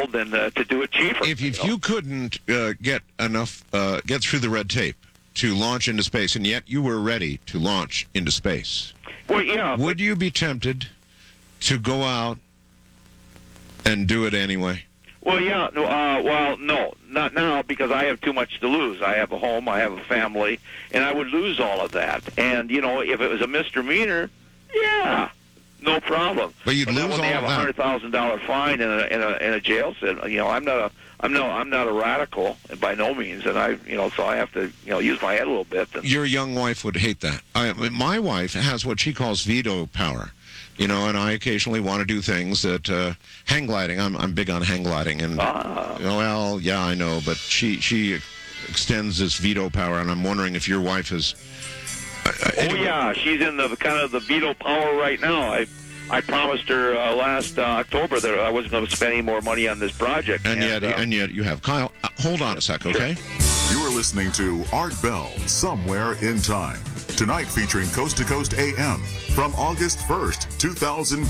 than to do it cheaper. If you couldn't get through the red tape to launch into space, and yet you were ready to launch into space, well, yeah, would you be tempted to go out and do it anyway? Well, yeah. No, not now, because I have too much to lose. I have a home, I have a family, and I would lose all of that. And if it was a misdemeanor, yeah, no problem. But you'd lose all of that. When they have $100,000 fine in a jail cell, I'm not a radical by no means, and so I have to use my head a little bit. Your young wife would hate that. My wife has what she calls veto power. And I occasionally want to do things that hang gliding. I'm big on hang gliding, and well, yeah, I know, but she extends this veto power, and I'm wondering if your wife is. Yeah, she's in the kind of the veto power right now. I promised her last October that I wasn't going to spend any more money on this project, and yet you have. Kyle, hold on a sec, okay? You are listening to Art Bell, Somewhere in Time. Tonight featuring Coast to Coast AM from August 1st, 2000.